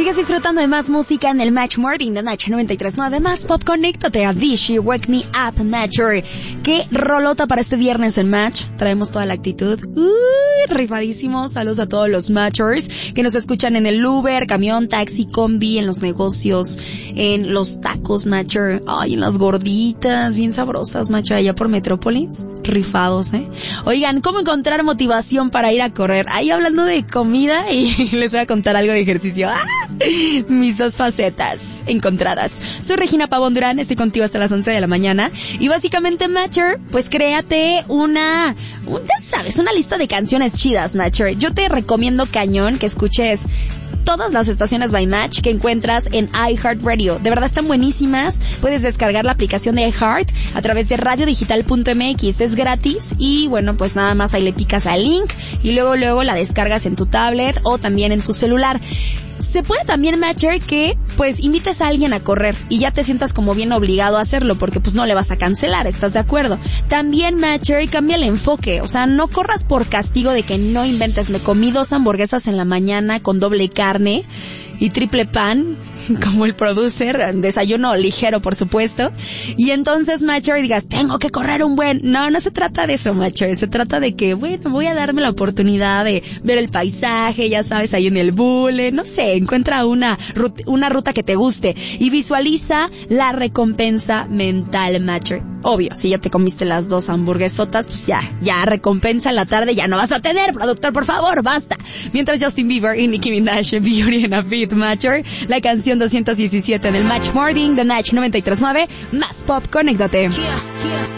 Sigues disfrutando de más música en el Match Morning de Nacho 93.9. Más pop, conéctate a Vichy, Wake Me Up, Matcher. Qué rolota para este viernes en Match. Traemos toda la actitud. Rifadísimos. Saludos a todos los Matchers que nos escuchan en el Uber, camión, taxi, combi, en los negocios, en los tacos, Matcher. Ay, en las gorditas, bien sabrosas, Matcher, allá por Metrópolis. Rifados, Oigan, ¿cómo encontrar motivación para ir a correr? Ahí hablando de comida y les voy a contar algo de ejercicio. Mis dos facetas encontradas. Soy Regina Pavón Durán, estoy contigo hasta las 11 de la mañana. Y básicamente, Matcher, pues créate una lista de canciones chidas, Matcher. Yo te recomiendo cañón que escuches todas las estaciones by Match que encuentras en iHeartRadio. De verdad están buenísimas. Puedes descargar la aplicación de iHeart a través de radiodigital.mx. Es gratis y bueno, pues nada más ahí le picas al link y luego la descargas en tu tablet o también en tu celular. Se puede también, Matcher, que pues invites a alguien a correr y ya te sientas como bien obligado a hacerlo porque pues no le vas a cancelar, ¿estás de acuerdo? También, Matcher, cambia el enfoque, o sea, no corras por castigo de que no inventes. Me comí 2 hamburguesas en la mañana con doble carne y triple pan, como el producer, desayuno ligero, por supuesto. Y entonces, Matcher, digas, tengo que correr un buen... No se trata de eso, Matcher. Se trata de que, bueno, voy a darme la oportunidad de ver el paisaje, ya sabes, ahí en el bule, no sé, encuentra una ruta que te guste y visualiza la recompensa mental, Matcher. Obvio, si ya te comiste las 2 hamburguesotas, pues ya recompensa en la tarde ya no vas a tener, productor, por favor, basta. Mientras Justin Bieber y Nicki Minaj, Beauty and a Beat, Matcher, la canción 217 en el Match Morning de Natch 93.9, más pop, conéctate.